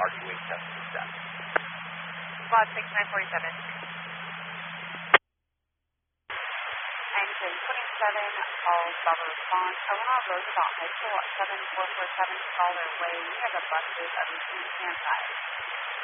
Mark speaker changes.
Speaker 1: RQA 727.
Speaker 2: Squad 6947. Engine 27, all Bravo response. Illinois Roosevelt High School at 7447 Scholar Way. We have a busted of routine hand size.